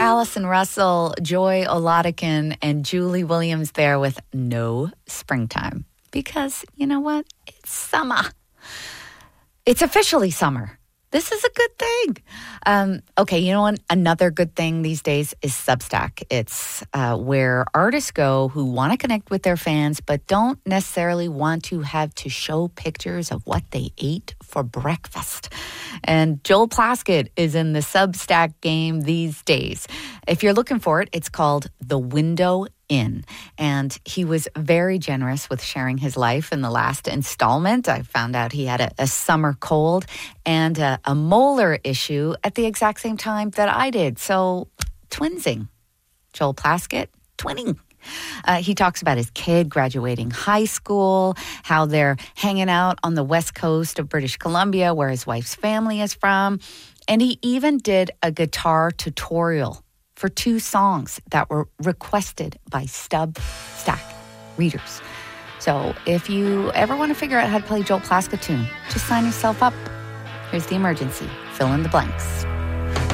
Allison Russell, Joy Oladikin, and Julie Williams there with No Springtime. Because, you know what? It's summer. It's officially summer. This is a good thing. Okay, you know what? Another good thing these days is Substack. It's where artists go who want to connect with their fans but don't necessarily want to have to show pictures of what they ate for breakfast. And Joel Plaskett is in the Substack game these days. If you're looking for it, it's called The Window In. And he was very generous with sharing his life in the last installment. I found out he had a summer cold and a molar issue at the exact same time that I did. So, twinsing. Joel Plaskett, twinning. He talks about his kid graduating high school, how they're hanging out on the west coast of British Columbia, where his wife's family is from. And he even did a guitar tutorial for 2 songs that were requested by Substack readers. So if you ever want to figure out how to play Joel Plaskett tune, just sign yourself up. Here's the emergency. Fill in the blanks.